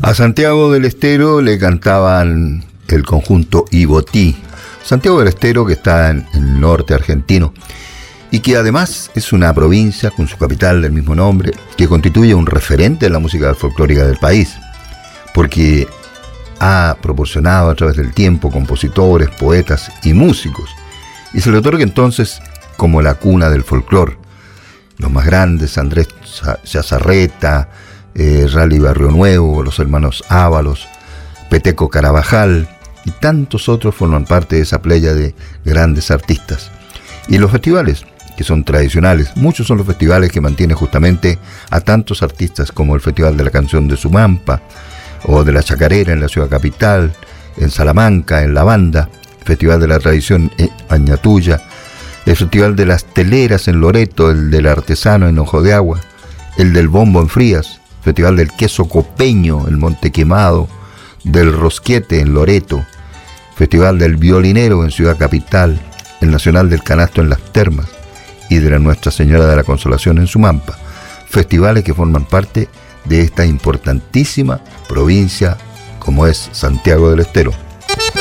A Santiago del Estero le cantaban el conjunto Ibotí. Santiago del Estero, que está en el norte argentino y que además es una provincia con su capital del mismo nombre, que constituye un referente en la música folclórica del país, porque ha proporcionado a través del tiempo compositores, poetas y músicos, y se le otorga entonces como la cuna del folclor. Los más grandes, Andrés Chazarreta, Rally Barrio Nuevo, los hermanos Ábalos, Peteco Carabajal y tantos otros forman parte de esa playa de grandes artistas. Y los festivales, que son tradicionales, muchos son los festivales que mantienen justamente a tantos artistas, como el Festival de la Canción de Sumampa, o de la Chacarera en la ciudad capital, en Salamanca, en La Banda, el Festival de la Tradición en Añatuya, el Festival de las Teleras en Loreto, el del Artesano en Ojo de Agua, el del Bombo en Frías, Festival del Queso Copeño en Monte Quemado, del Rosquete en Loreto, Festival del Violinero en Ciudad Capital, el Nacional del Canasto en Las Termas y de la Nuestra Señora de la Consolación en Sumampa, festivales que forman parte de esta importantísima provincia como es Santiago del Estero.